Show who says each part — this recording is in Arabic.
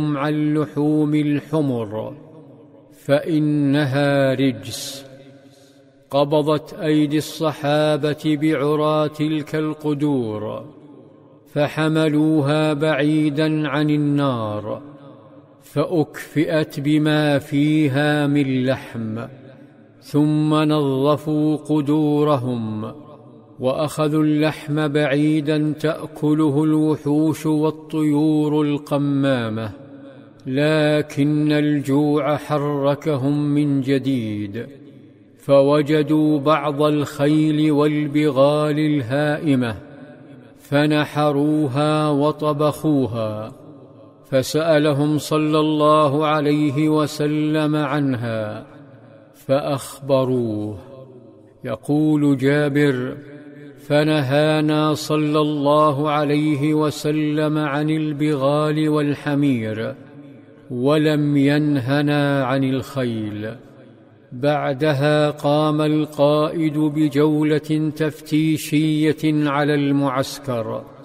Speaker 1: عن لحوم الحمر فإنها رجس. قبضت أيدي الصحابة بعرى تلك القدور فحملوها بعيدا عن النار، فأكفئت بما فيها من لحم، ثم نظفوا قدورهم وأخذوا اللحم بعيدا تأكله الوحوش والطيور القمامة، لكن الجوع حركهم من جديد، فوجدوا بعض الخيل والبغال الهائمة فنحروها وطبخوها، فسألهم صلى الله عليه وسلم عنها فأخبروه. يقول جابر: فنهانا صلى الله عليه وسلم عن البغال والحمير، ولم ينهنا عن الخيل. بعدها قام القائد بجولة تفتيشية على المعسكر